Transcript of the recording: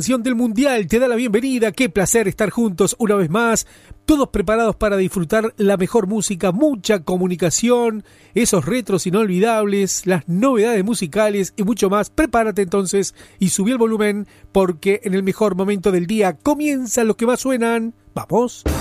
Del Mundial te da la bienvenida. Qué placer estar juntos una vez más, todos preparados para disfrutar la mejor música, mucha comunicación, esos retros inolvidables, las novedades musicales y mucho más. Prepárate entonces y subí el volumen, porque en el mejor momento del día comienzan los que más suenan. ¡Vamos!